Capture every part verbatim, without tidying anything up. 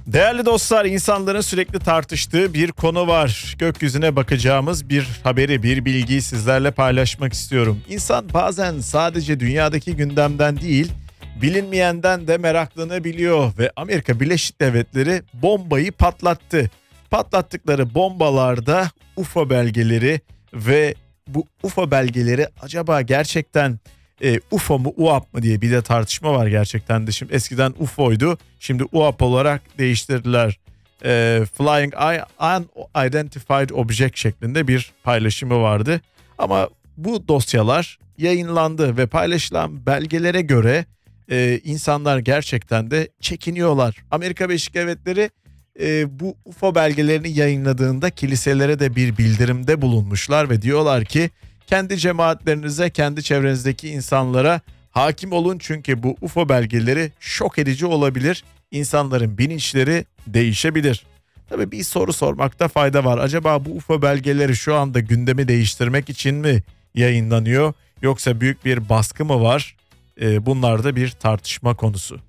Değerli dostlar, insanların sürekli tartıştığı bir konu var. Gökyüzüne bakacağımız bir haberi, bir bilgiyi sizlerle paylaşmak istiyorum. İnsan bazen sadece dünyadaki gündemden değil, bilinmeyenden de meraklanabiliyor ve Amerika Birleşik Devletleri bombayı patlattı. Patlattıkları bombalarda U F O belgeleri ve bu U F O belgeleri acaba gerçekten E, U F O mu U A P mı diye bir de tartışma var gerçekten de. Şimdi eskiden U F O'ydu, şimdi U A P olarak değiştirdiler. E, Flying Unidentified Object şeklinde bir paylaşımı vardı. Ama bu dosyalar yayınlandı ve paylaşılan belgelere göre e, insanlar gerçekten de çekiniyorlar. Amerika Birleşik Devletleri e, bu U F O belgelerini yayınladığında kiliselere de bir bildirimde bulunmuşlar ve diyorlar ki kendi cemaatlerinize, kendi çevrenizdeki insanlara hakim olun, çünkü bu U F O belgeleri şok edici olabilir. İnsanların bilinçleri değişebilir. Tabii bir soru sormakta fayda var. Acaba bu U F O belgeleri şu anda gündemi değiştirmek için mi yayınlanıyor, yoksa büyük bir baskı mı var? Ee, bunlar da bir tartışma konusu.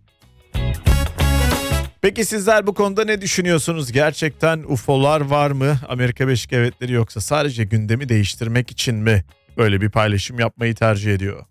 Peki sizler bu konuda ne düşünüyorsunuz? Gerçekten U F O'lar var mı Amerika Birleşik Devletleri, yoksa sadece gündemi değiştirmek için mi böyle bir paylaşım yapmayı tercih ediyor?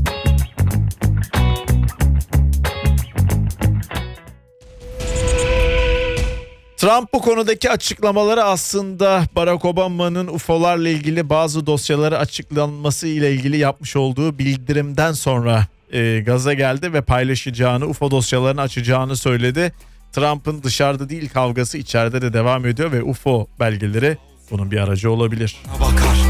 Trump bu konudaki açıklamaları aslında Barack Obama'nın U F O'larla ilgili bazı dosyaları açıklanması ile ilgili yapmış olduğu bildirimden sonra e, gaza geldi ve paylaşacağını, U F O dosyalarını açacağını söyledi. Trump'ın dışarıda değil kavgası içeride de devam ediyor ve U F O belgeleri bunun bir aracı olabilir. Bakar.